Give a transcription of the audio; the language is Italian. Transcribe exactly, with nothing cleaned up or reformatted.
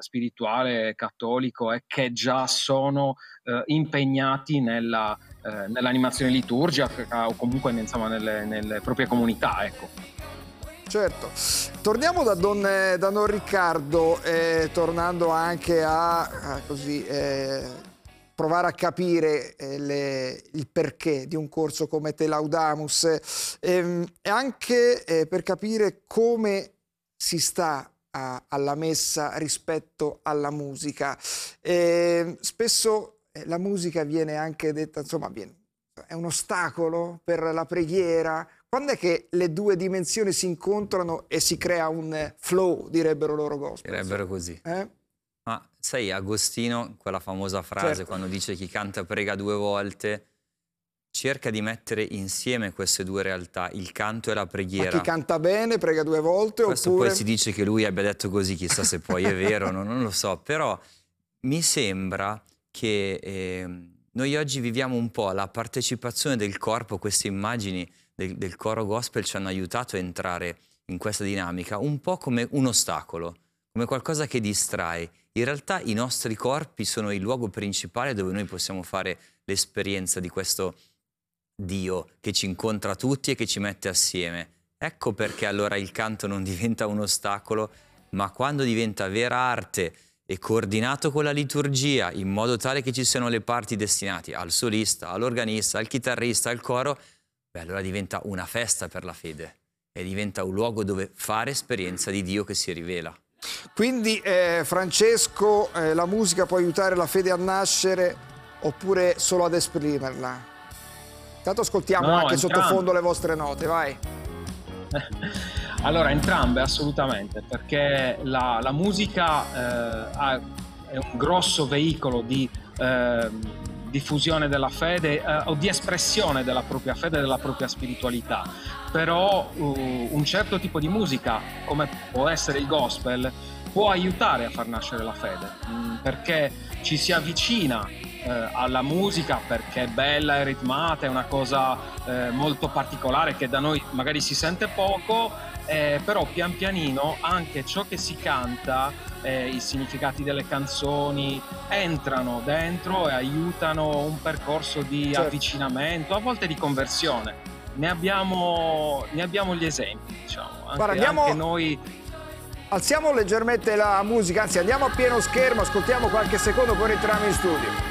spirituale cattolico e che già sono eh, impegnati nella, eh, nell'animazione liturgica o comunque insomma, nelle, nelle proprie comunità, ecco. Certo. Torniamo da Don, da don Riccardo, eh, tornando anche a, a così, eh, provare a capire eh, le, il perché di un corso come Te Laudamus, ehm, e anche eh, per capire come si sta a, alla messa rispetto alla musica. Eh, spesso eh, la musica viene anche detta, insomma, viene, è un ostacolo per la preghiera. Quando è che le due dimensioni si incontrano e si crea un flow, direbbero loro gospel? Direbbero così. Eh? Ma sai, Agostino, quella famosa frase, Certo, quando dice chi canta prega due volte, cerca di mettere insieme queste due realtà, il canto e la ma preghiera. chi canta bene prega due volte, Questo oppure... poi si dice che lui abbia detto così, chissà se poi è vero, no, non lo so, però mi sembra che eh, noi oggi viviamo un po' la partecipazione del corpo, queste immagini del, del coro gospel ci hanno aiutato a entrare in questa dinamica, un po' come un ostacolo, come qualcosa che distrae. In realtà i nostri corpi sono il luogo principale dove noi possiamo fare l'esperienza di questo Dio che ci incontra tutti e che ci mette assieme. Ecco perché allora il canto non diventa un ostacolo, ma quando diventa vera arte e coordinato con la liturgia, in modo tale che ci siano le parti destinate al solista, all'organista, al chitarrista, al coro, beh, allora diventa una festa per la fede e diventa un luogo dove fare esperienza di Dio che si rivela. Quindi, eh, Francesco, eh, la musica può aiutare la fede a nascere oppure solo ad esprimerla? Intanto ascoltiamo No, anche entrambe. sottofondo le vostre note, vai. Allora, entrambe assolutamente, perché la, la musica eh, ha, è un grosso veicolo di eh, diffusione della fede eh, o di espressione della propria fede e della propria spiritualità. Però uh, un certo tipo di musica, come può essere il gospel, può aiutare a far nascere la fede, mh, perché ci si avvicina eh, alla musica perché è bella, è ritmata, è una cosa eh, molto particolare che da noi magari si sente poco, eh, però pian pianino anche ciò che si canta, eh, i significati delle canzoni entrano dentro e aiutano un percorso di Certo. avvicinamento, a volte di conversione. Ne abbiamo, ne abbiamo gli esempi, diciamo. Anche, Guarda, andiamo... anche noi. Alziamo leggermente la musica, anzi andiamo a pieno schermo, ascoltiamo qualche secondo, poi rientriamo in studio.